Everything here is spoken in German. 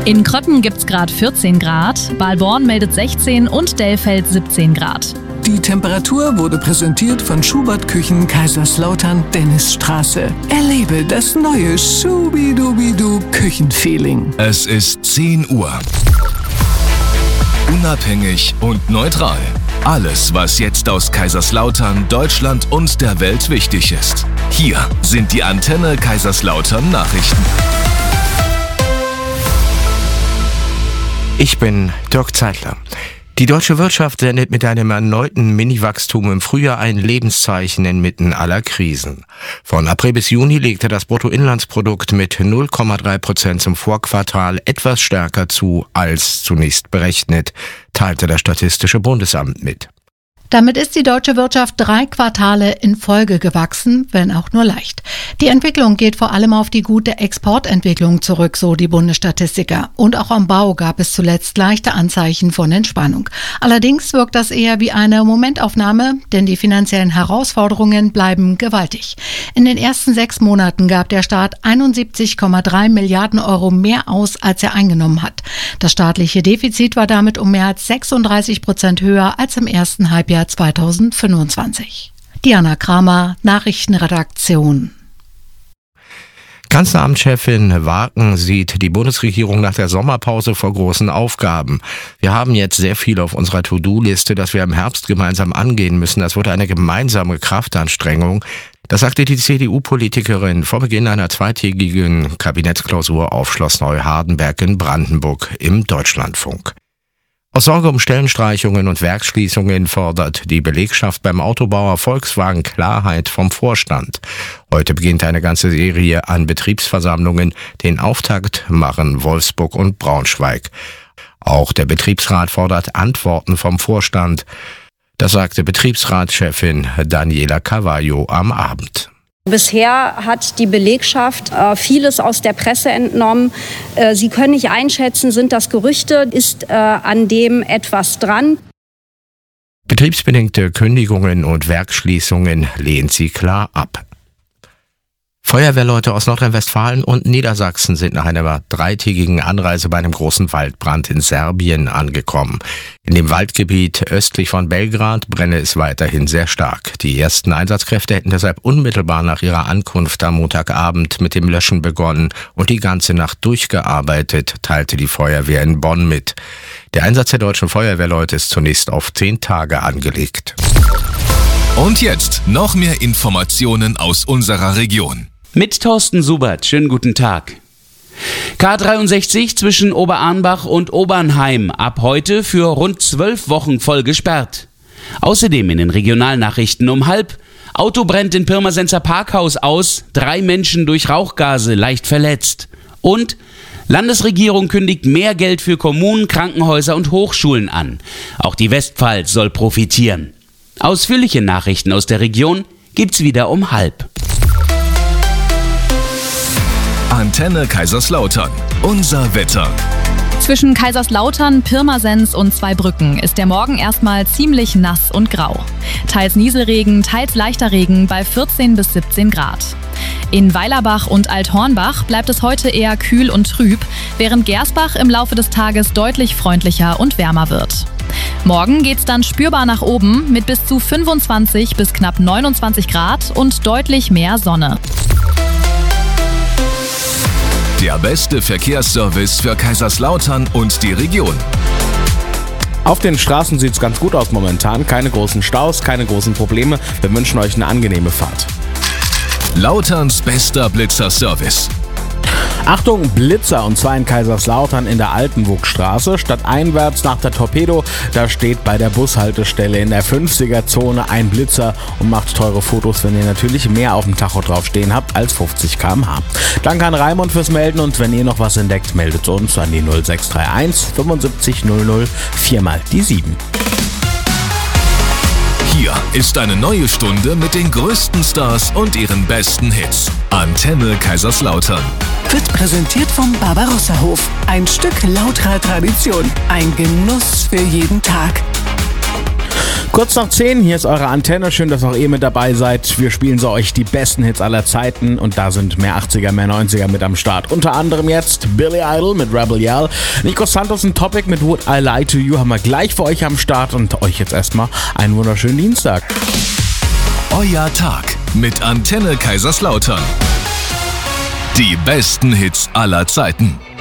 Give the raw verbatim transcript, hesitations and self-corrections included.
In Krötten gibt's gerade vierzehn Grad, Balborn meldet sechzehn und Dellfeld siebzehn Grad. Die Temperatur wurde präsentiert von Schubert Küchen Kaiserslautern Dennisstraße. Erlebe das neue Schubidubidu Küchenfeeling. Es ist zehn Uhr. Unabhängig und neutral. Alles, was jetzt aus Kaiserslautern, Deutschland und der Welt wichtig ist. Hier sind die Antenne Kaiserslautern Nachrichten. Ich bin Dirk Zeitler. Die deutsche Wirtschaft sendet mit einem erneuten Mini-Wachstum im Frühjahr ein Lebenszeichen inmitten aller Krisen. Von April bis Juni legte das Bruttoinlandsprodukt mit null Komma drei Prozent zum Vorquartal etwas stärker zu als zunächst berechnet, teilte das Statistische Bundesamt mit. Damit ist die deutsche Wirtschaft drei Quartale in Folge gewachsen, wenn auch nur leicht. Die Entwicklung geht vor allem auf die gute Exportentwicklung zurück, so die Bundesstatistiker. Und auch am Bau gab es zuletzt leichte Anzeichen von Entspannung. Allerdings wirkt das eher wie eine Momentaufnahme, denn die finanziellen Herausforderungen bleiben gewaltig. In den ersten sechs Monaten gab der Staat einundsiebzig Komma drei Milliarden Euro mehr aus, als er eingenommen hat. Das staatliche Defizit war damit um mehr als sechsunddreißig Prozent höher als im ersten Halbjahr zweitausendfünfundzwanzig. Diana Kramer, Nachrichtenredaktion. Kanzleramtschefin Waken sieht die Bundesregierung nach der Sommerpause vor großen Aufgaben. Wir haben jetzt sehr viel auf unserer To-Do-Liste, das wir im Herbst gemeinsam angehen müssen. Das wird eine gemeinsame Kraftanstrengung. Das sagte die C D U-Politikerin vor Beginn einer zweitägigen Kabinettsklausur auf Schloss Neuhardenberg in Brandenburg im Deutschlandfunk. Aus Sorge um Stellenstreichungen und Werksschließungen fordert die Belegschaft beim Autobauer Volkswagen Klarheit vom Vorstand. Heute beginnt eine ganze Serie an Betriebsversammlungen. Den Auftakt machen Wolfsburg und Braunschweig. Auch der Betriebsrat fordert Antworten vom Vorstand. Das sagte Betriebsratschefin Daniela Cavallo am Abend. Bisher hat die Belegschaft äh, vieles aus der Presse entnommen. Äh, sie können nicht einschätzen, sind das Gerüchte, ist äh, an dem etwas dran. Betriebsbedingte Kündigungen und Werksschließungen lehnt sie klar ab. Feuerwehrleute aus Nordrhein-Westfalen und Niedersachsen sind nach einer dreitägigen Anreise bei einem großen Waldbrand in Serbien angekommen. In dem Waldgebiet östlich von Belgrad brenne es weiterhin sehr stark. Die ersten Einsatzkräfte hätten deshalb unmittelbar nach ihrer Ankunft am Montagabend mit dem Löschen begonnen und die ganze Nacht durchgearbeitet, teilte die Feuerwehr in Bonn mit. Der Einsatz der deutschen Feuerwehrleute ist zunächst auf zehn Tage angelegt. Und jetzt noch mehr Informationen aus unserer Region. Mit Thorsten Subert, schönen guten Tag. K dreiundsechzig zwischen Oberarnbach und Obernheim ab heute für rund zwölf Wochen voll gesperrt. Außerdem in den Regionalnachrichten um halb: Auto brennt in Pirmasenser Parkhaus aus, drei Menschen durch Rauchgase leicht verletzt. Und Landesregierung kündigt mehr Geld für Kommunen, Krankenhäuser und Hochschulen an. Auch die Westpfalz soll profitieren. Ausführliche Nachrichten aus der Region gibt's wieder um halb. Antenne Kaiserslautern. Unser Wetter. Zwischen Kaiserslautern, Pirmasens und Zweibrücken ist der Morgen erstmal ziemlich nass und grau. Teils Nieselregen, teils leichter Regen bei vierzehn bis siebzehn Grad. In Weilerbach und Althornbach bleibt es heute eher kühl und trüb, während Gersbach im Laufe des Tages deutlich freundlicher und wärmer wird. Morgen geht's dann spürbar nach oben mit bis zu fünfundzwanzig bis knapp neunundzwanzig Grad und deutlich mehr Sonne. Der beste Verkehrsservice für Kaiserslautern und die Region. Auf den Straßen sieht's ganz gut aus momentan. Keine großen Staus, keine großen Probleme. Wir wünschen euch eine angenehme Fahrt. Lauterns bester Blitzer-Service. Achtung, Blitzer, und zwar in Kaiserslautern in der Altenburgstraße. Stadteinwärts nach der Torpedo, da steht bei der Bushaltestelle in der fünfziger-Zone ein Blitzer und macht teure Fotos, wenn ihr natürlich mehr auf dem Tacho draufstehen habt als fünfzig Kilometer pro Stunde. Danke an Raimund fürs Melden, und wenn ihr noch was entdeckt, meldet uns an die null sechs drei eins fünfundsiebzig null null vier mal die sieben. Hier ist eine neue Stunde mit den größten Stars und ihren besten Hits. Antenne Kaiserslautern. Wird präsentiert vom Barbarossa-Hof. Ein Stück lauterer Tradition. Ein Genuss für jeden Tag. Kurz nach zehn, hier ist eure Antenne. Schön, dass auch ihr mit dabei seid. Wir spielen so euch die besten Hits aller Zeiten und da sind mehr achtziger, mehr neunziger mit am Start. Unter anderem jetzt Billy Idol mit Rebel Yell, Nico Santos und Topic mit Would I Lie to You haben wir gleich für euch am Start und euch jetzt erstmal einen wunderschönen Dienstag. Euer Tag mit Antenne Kaiserslautern. Die besten Hits aller Zeiten.